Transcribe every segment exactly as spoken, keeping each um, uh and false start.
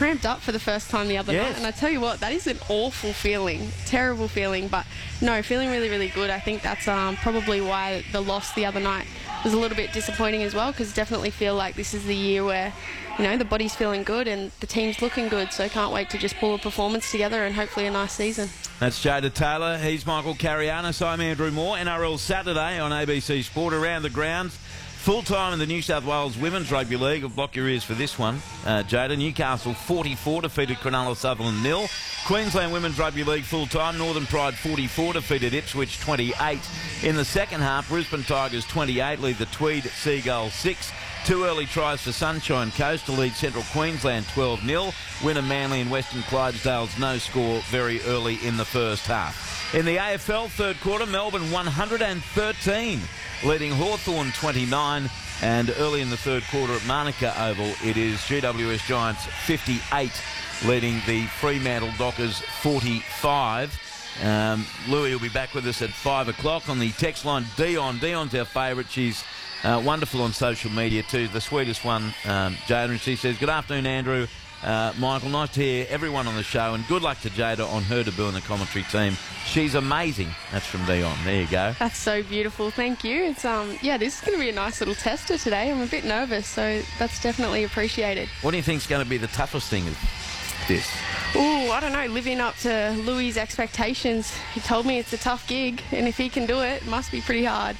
cramped up for the first time the other Yes. night, and I tell you what, that is an awful feeling, terrible feeling, but no, feeling really, really good. I think that's um, probably why the loss the other night was a little bit disappointing as well, because definitely feel like this is the year where, you know, the body's feeling good and the team's looking good, so can't wait to just pull a performance together and hopefully a nice season. That's Jada Taylor. He's Michael Carianis. I'm Andrew Moore. N R L Saturday on A B C Sport. Around the grounds, full-time in the New South Wales Women's Rugby League. I'll block your ears for this one. Uh, Jada, Newcastle forty-four defeated Cronulla Sutherland nil. Queensland Women's Rugby League full-time. Northern Pride forty-four defeated Ipswich twenty-eight. In the second half, Brisbane Tigers twenty-eight lead the Tweed Seagulls six. Two early tries for Sunshine Coast to lead Central Queensland twelve nil. Winner Manly and Western Clydesdales no score very early in the first half. In the A F L third quarter, Melbourne one hundred thirteen, leading Hawthorn twenty-nine. And early in the third quarter at Manuka Oval, it is G W S Giants fifty-eight, leading the Fremantle Dockers forty-five. Um, Louis will be back with us at five o'clock on the text line. Dion. Dion's our favourite. She's uh, wonderful on social media too. The sweetest one, um, Jada. And she says, good afternoon, Andrew. Uh, Michael, nice to hear everyone on the show, and good luck to Jada on her debut in the commentary team. She's amazing. That's from Dion. There you go. That's so beautiful. Thank you. It's um yeah, this is going to be a nice little tester today. I'm a bit nervous, so that's definitely appreciated. What do you think is going to be the toughest thing of this? Ooh, I don't know, living up to Louis' expectations. He told me it's a tough gig, and if he can do it, it must be pretty hard.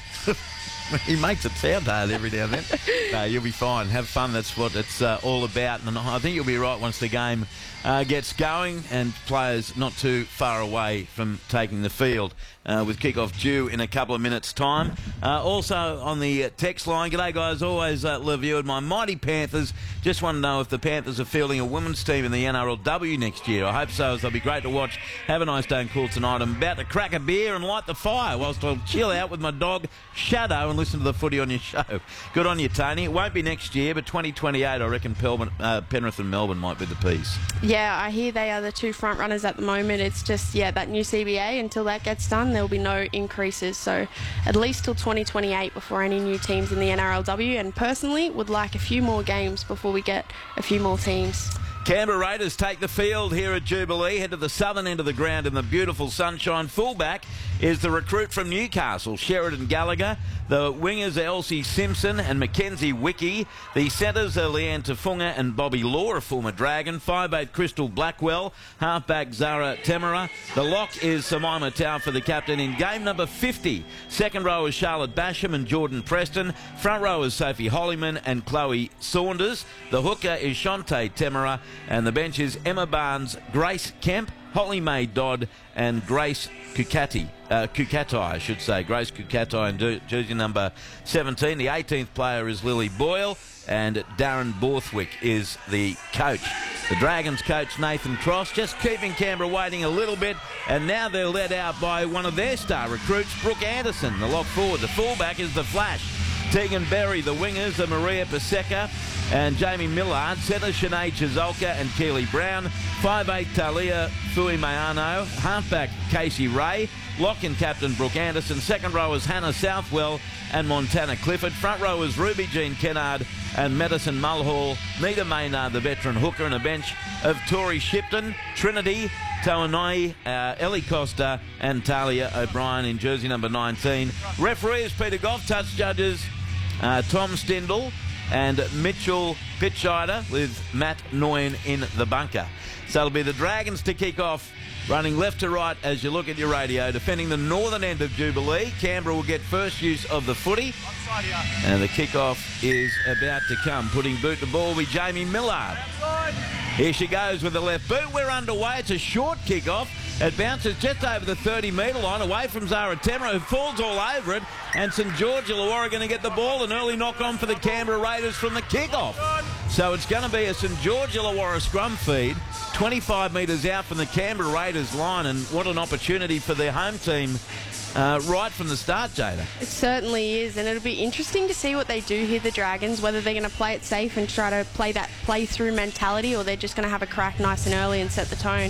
He makes it sound hard every now and then. No, you'll be fine. Have fun. That's what it's uh, all about. And I think you'll be right once the game uh, gets going and players not too far away from taking the field. Uh, with kickoff due in a couple of minutes' time. Uh, also on the text line, g'day guys, always uh, love you and my mighty Panthers. Just want to know if the Panthers are fielding a women's team in the N R L W next year. I hope so, as they'll be great to watch. Have a nice day and cool tonight. I'm about to crack a beer and light the fire whilst I'll chill out with my dog Shadow and listen to the footy on your show. Good on you, Tony. It won't be next year, but twenty twenty-eight, I reckon Pelman, uh, Penrith and Melbourne might be the piece. Yeah, I hear they are the two front runners at the moment. It's just, yeah, that new C B A, until that gets done, there'll be no increases. So at least till twenty twenty-eight before any new teams in the N R L W. And personally, would like a few more games before we get a few more teams. Canberra Raiders take the field here at Jubilee, head to the southern end of the ground in the beautiful sunshine. Fullback is the recruit from Newcastle, Sheridan Gallagher. The wingers are Elsie Simpson and Mackenzie Wickie. The centres are Leanne Tafunga and Bobby Law, a former Dragon. five eight Crystal Blackwell, halfback Zara Temera. The lock is Samaima Tau for the captain in game number fifty. Second row is Charlotte Basham and Jordan Preston. Front row is Sophie Hollyman and Chloe Saunders. The hooker is Shante Temera. And the bench is Emma Barnes, Grace Kemp, Holly Mae Dodd and Grace Kukati. Uh, Kukatai, I should say. Grace Kukatai in jersey number seventeen. The eighteenth player is Lily Boyle and Darren Borthwick is the coach. The Dragons coach Nathan Cross just keeping Canberra waiting a little bit, and now they're led out by one of their star recruits, Brooke Anderson, the lock forward. The fullback is the Flash. Tegan Berry. The wingers are Maria Paseka and Jamie Millard. Centre Sinead Chizolka and Keely Brown. five eight Talia Fuimayano. Halfback Casey Ray. Lock and captain Brooke Anderson. Second row is Hannah Southwell and Montana Clifford. Front row is Ruby Jean Kennard and Madison Mulhall. Nita Maynard, the veteran hooker, and a bench of Tori Shipton, Trinity Tawanai, uh, Ellie Costa and Talia O'Brien in jersey number nineteen. Referee is Peter Goff. Touch judges uh, Tom Stindle and Mitchell Pitscheider with Matt Noyen in the bunker. So it'll be the Dragons to kick off, running left to right as you look at your radio, defending the northern end of Jubilee. Canberra will get first use of the footy. And the kick-off is about to come. Putting boot to ball will be Jamie Millard. Here she goes with the left boot. We're underway. It's a short kick-off. It bounces just over the thirty metre line, away from Zara Temera, who falls all over it. And St George Illawarra going to get the ball. An early knock-on for the Canberra Raiders from the kick-off. So it's going to be a St George Illawarra scrum feed, twenty-five metres out from the Canberra Raiders line. And what an opportunity for their home team uh, right from the start, Jada. It certainly is, and it'll be interesting to see what they do here, the Dragons, whether they're going to play it safe and try to play that play-through mentality, or they're just going to have a crack nice and early and set the tone.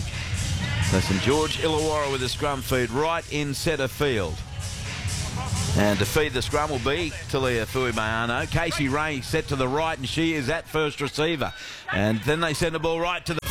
So St George Illawarra with a scrum feed right in centre field. And to feed the scrum will be Talia Fuimayano. Casey Ray set to the right, and she is at first receiver. And then they send the ball right to the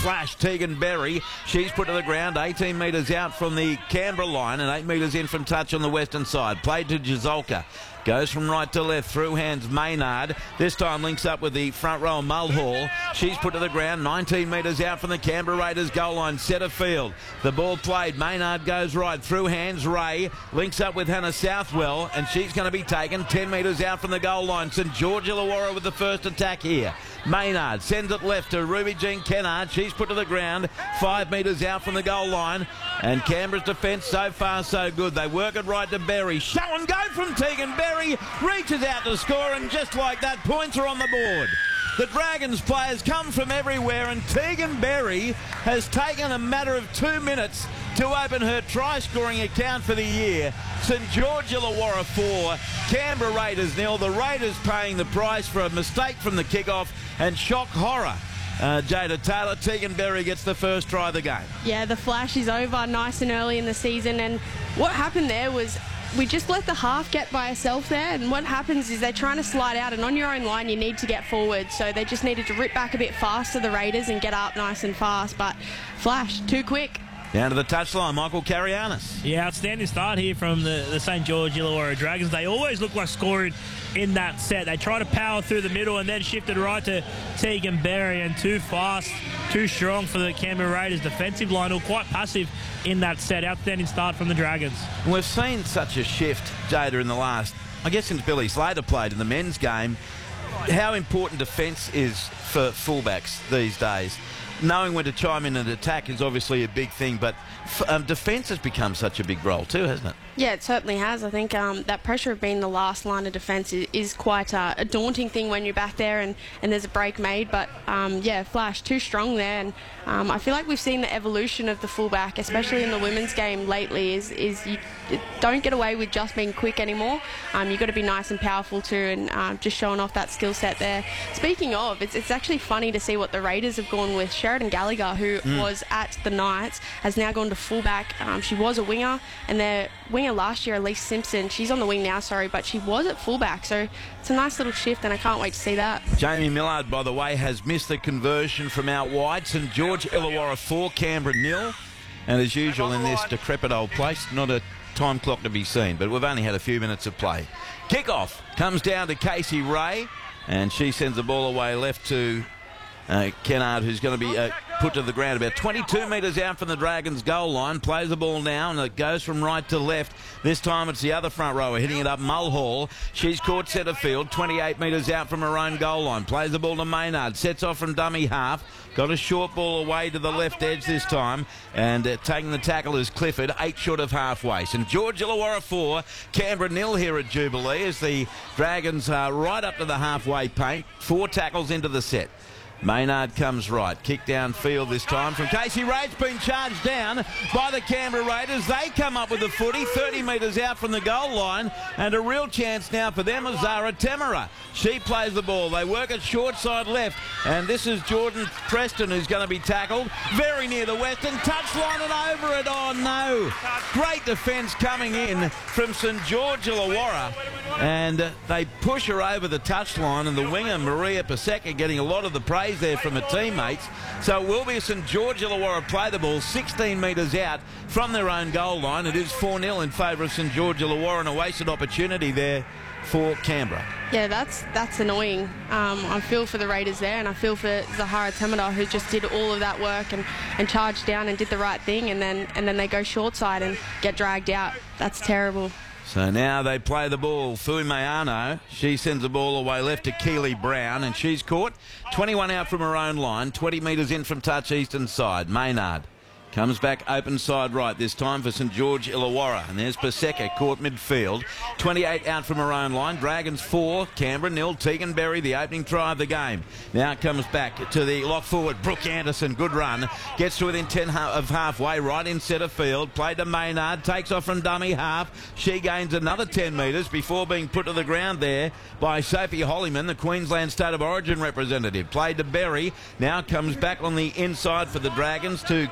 Flash, Tegan Berry. She's put to the ground, eighteen metres out from the Canberra line and eight metres in from touch on the western side. Played to Jazolka. Goes from right to left, through hands Maynard. This time links up with the front row Mulhall. She's put to the ground, nineteen metres out from the Canberra Raiders goal line, centre field. The ball played, Maynard goes right, through hands Ray. Links up with Hannah Southwell, and she's going to be taken ten metres out from the goal line. St George Illawarra with the first attack here. Maynard sends it left to Ruby Jean Kennard. She's put to the ground, five metres out from the goal line. And Canberra's defence so far so good. They work it right to Berry. Show and go from Tegan Berry. Reaches out to score, and just like that, points are on the board. The Dragons players come from everywhere, and Tegan Berry has taken a matter of two minutes to open her try-scoring account for the year. St George Illawarra four, Canberra Raiders nil. The Raiders paying the price for a mistake from the kickoff and shock horror. Uh, Jada Taylor, Tegan Berry gets the first try of the game. Yeah, the flash is over nice and early in the season, and what happened there was we just let the half get by herself there, and what happens is they're trying to slide out, and on your own line you need to get forward, so they just needed to rip back a bit faster, the Raiders, and get up nice and fast, but flash, too quick. Down to the touchline, Michael Carianis. Yeah, outstanding start here from the, the St George Illawarra Dragons. They always look like scoring in that set. They try to power through the middle and then shifted right to Tegan Berry, and too fast, too strong for the Canberra Raiders defensive line, all quite passive in that set. Outstanding start from the Dragons. We've seen such a shift, Jada, in the last, I guess since Billy Slater played in the men's game, how important defence is for fullbacks these days. Knowing when to chime in and attack is obviously a big thing, but um, defence has become such a big role too, hasn't it? Yeah, it certainly has. I think um, that pressure of being the last line of defence is, is quite uh, a daunting thing when you're back there and, and there's a break made. But, um, yeah, Flash, too strong there. And um, I feel like we've seen the evolution of the fullback, especially in the women's game lately, is, is you don't get away with just being quick anymore. Um, you've got to be nice and powerful too, and uh, just showing off that skill set there. Speaking of, it's, it's actually funny to see what the Raiders have gone with. Sheridan Gallagher, who mm. was at the Knights, has now gone to fullback. Um, she was a winger, and their winger last year, Elise Simpson, she's on the wing now, sorry, but she was at fullback, so it's a nice little shift, and I can't wait to see that. Jamie Millard, by the way, has missed the conversion from out wide. St George Illawarra four, Canberra nil, and as usual in this decrepit old place, not a time clock to be seen, but we've only had a few minutes of play. Kickoff comes down to Casey Ray, and she sends the ball away left to uh, Kennard, who's going to be uh, put to the ground about twenty-two metres out from the Dragons goal line. Plays the ball now, and it goes from right to left. This time it's the other front rower hitting it up, Mulhall. She's caught centre field, twenty-eight metres out from her own goal line. Plays the ball to Maynard, sets off from dummy half. Got a short ball away to the left edge this time, and uh, taking the tackle is Clifford, eight short of halfway. St George Illawarra four, Canberra nil here at Jubilee as the Dragons are right up to the halfway paint. Four tackles into the set. Maynard comes right. Kick downfield this time from Casey Ray. It's been charged down by the Canberra Raiders. They come up with the footy, thirty metres out from the goal line, and a real chance now for them is Zara Temera. She plays the ball. They work it short side left, and this is Jordan Preston who's going to be tackled very near the western touchline and over it. Oh no! Great defence coming in from St George Illawarra, and uh, they push her over the touchline, and the winger Maria Paseka getting a lot of the praise there from her teammates. So it will be St George Illawarra play the ball sixteen metres out from their own goal line. It is four nil in favour of St George Illawarra, and a wasted opportunity there for Canberra. Yeah, that's that's annoying. Um, I feel for the Raiders there, and I feel for Zahara Temera, who just did all of that work and, and charged down and did the right thing, and then and then they go short side and get dragged out. That's terrible. So now they play the ball. Fui Mayano, she sends the ball away left to Keely Brown, and she's caught twenty-one out from her own line, twenty metres in from touch eastern side. Maynard comes back open side right this time for St George Illawarra, and there's Paseka caught midfield, twenty-eight out from her own line. Dragons four, Canberra nil. Tegan Berry, the opening try of the game. Now it comes back to the lock forward, Brooke Anderson. Good run, gets to within ten of halfway, right in centre field. Played to Maynard, takes off from dummy half. She gains another ten metres before being put to the ground there by Sophie Hollyman, the Queensland State of Origin representative. Played to Berry, now comes back on the inside for the Dragons to Kennard.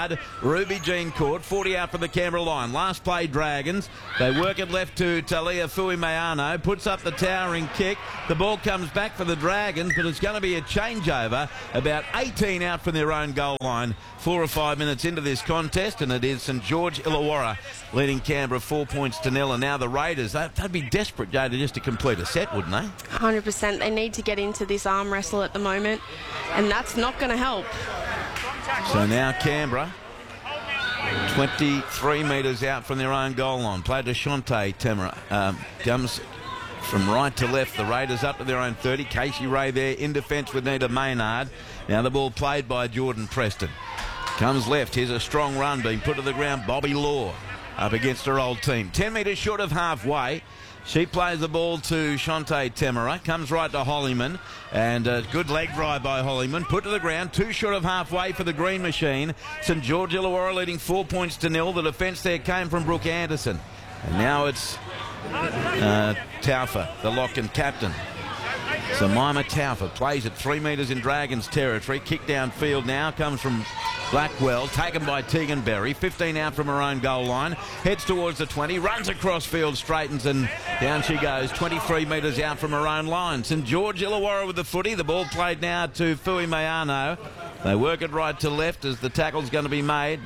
Maynard, Ruby Jean Court, forty out from the Canberra line. Last play, Dragons. They work it left to Talia Fuimeano, puts up the towering kick. The ball comes back for the Dragons, but it's going to be a changeover. About eighteen out from their own goal line. Four or five minutes into this contest, and it is St George Illawarra leading Canberra four points to nil. And now the Raiders, they'd be desperate, Jada, just to complete a set, wouldn't they? one hundred percent. They need to get into this arm wrestle at the moment, and that's not going to help. So now Canberra, twenty-three metres out from their own goal line. Played to Shante Temera. Um, comes from right to left. The Raiders up to their own thirty. Casey Ray there in defence with Nita Maynard. Now the ball played by Jordan Preston. Comes left. Here's a strong run being put to the ground. Bobby Law up against her old team. ten metres short of halfway. She plays the ball to Shante Temera. Comes right to Hollyman. And a good leg drive by Hollyman. Put to the ground. Two short of halfway for the Green Machine. St George Illawarra leading four points to nil. The defence there came from Brooke Anderson. And now it's uh, Taufa, the lock and captain. So Mima Taufa plays it three metres in Dragons territory. Kick downfield now comes from Blackwell, taken by Tegan Berry. fifteen out from her own goal line. Heads towards the twenty, runs across field, straightens, and down she goes. twenty-three metres out from her own line. St George Illawarra with the footy. The ball played now to Fuimeano. They work it right to left as the tackle's going to be made.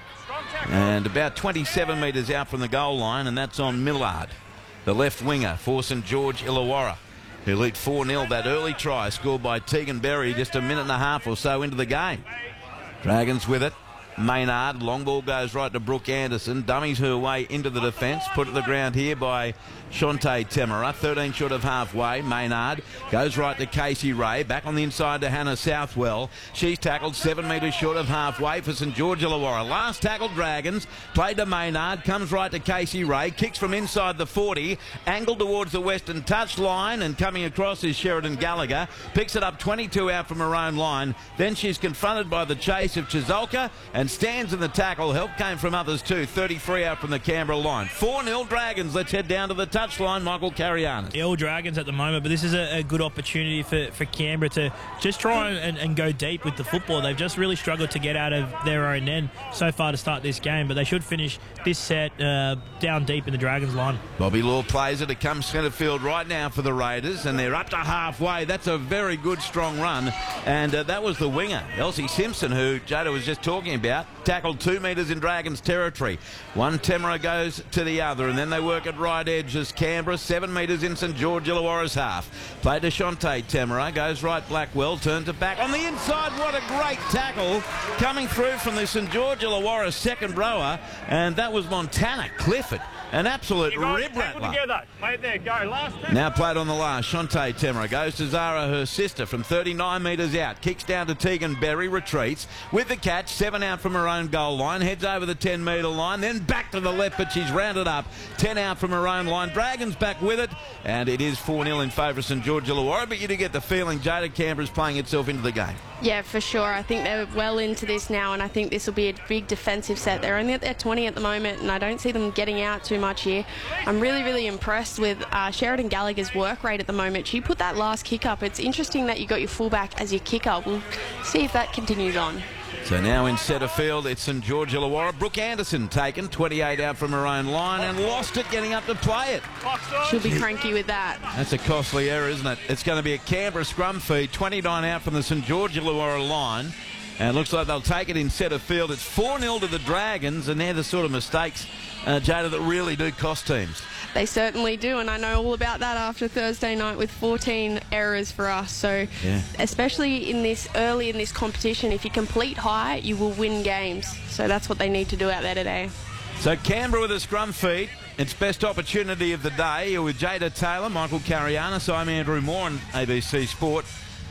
And about twenty-seven metres out from the goal line, and that's on Millard, the left winger for St George Illawarra, who lead four nil. That early try scored by Tegan Berry just a minute and a half or so into the game. Dragons with it. Maynard, long ball goes right to Brooke Anderson, dummies her way into the defence, put to the ground here by Shante Temera, thirteen short of halfway. Maynard goes right to Casey Ray, back on the inside to Hannah Southwell. She's tackled seven metres short of halfway for St George Illawarra. Last tackle, Dragons, played to Maynard, comes right to Casey Ray, kicks from inside the forty, angled towards the western touch line, and coming across is Sheridan Gallagher, picks it up twenty-two out from her own line. Then she's confronted by the chase of Chizolka and stands in the tackle. Help came from others too. thirty-three out from the Canberra line. four nil Dragons. Let's head down to the touchline. Michael Carianis. All Dragons at the moment, but this is a, a good opportunity for, for Canberra to just try and, and go deep with the football. They've just really struggled to get out of their own end so far to start this game, but they should finish this set uh, down deep in the Dragons line. Bobby Law plays it. It comes centre field right now for the Raiders, and they're up to halfway. That's a very good, strong run, and uh, that was the winger, Elsie Simpson, who Jada was just talking about. Tackled two metres in Dragons territory. One Temera goes to the other, and then they work at right edge as Canberra, seven metres in St George Illawarra's half. Play to Shante Temera, goes right Blackwell, turns it back on the inside. What a great tackle coming through from the St George Illawarra second rower, and that was Montana Clifford. An absolute rib rattler. Together. Wait there, go. Last ten. Now played on the last. Shante Temera goes to Zara, her sister, from thirty-nine metres out. Kicks down to Tegan Berry, retreats with the catch. Seven out from her own goal line. Heads over the ten metre line. Then back to the left, but she's rounded up. ten out from her own line. Dragons back with it. And it is four nil in favour of St George Illawarra. But you do get the feeling Jada Canberra's playing itself into the game. Yeah, for sure. I think they're well into this now, and I think this will be a big defensive set. They're only at their twenty at the moment, and I don't see them getting out too much here. I'm really, really impressed with uh, Sheridan Gallagher's work rate at the moment. She put that last kick up. It's interesting that you got your fullback as your kicker. We'll see if that continues on. So now in centre field, it's St George Illawarra. Brooke Anderson taken, twenty-eight out from her own line, and lost it getting up to play it. She'll be cranky with that. That's a costly error, isn't it? It's going to be a Canberra scrum feed, twenty-nine out from the St George Illawarra line. And it looks like they'll take it in centre field. It's four nil to the Dragons, and they're the sort of mistakes, uh, Jada, that really do cost teams. They certainly do, and I know all about that after Thursday night with fourteen errors for us. So yeah. Especially in this early in this competition, if you complete high, you will win games. So that's what they need to do out there today. So Canberra with a scrum feed. Its best opportunity of the day. You're with Jada Taylor, Michael Carianis. I'm Andrew Moore on A B C Sport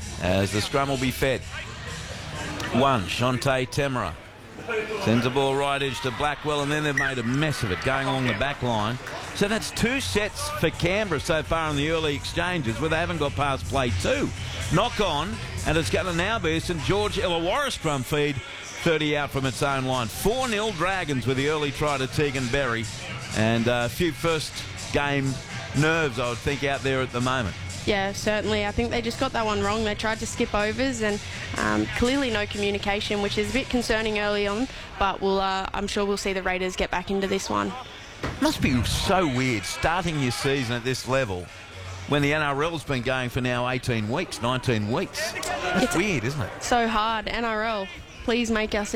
as the scrum will be fed. One, Shante Temera sends the ball right edge to Blackwell, and then they've made a mess of it going along the back line. So that's two sets for Canberra so far in the early exchanges where they haven't got past play two. Knock on, and it's going to now be St George Illawarra scrum feed, thirty out from its own line. four nil Dragons with the early try to Tegan Berry, and a few first game nerves, I would think, out there at the moment. Yeah, certainly. I think they just got that one wrong. They tried to skip overs, and Um, clearly no communication, which is a bit concerning early on, but we'll, uh, I'm sure we'll see the Raiders get back into this one. Must be so weird starting your season at this level when the N R L's been going for now eighteen weeks, nineteen weeks. It's weird, isn't it? So hard. N R L, please make us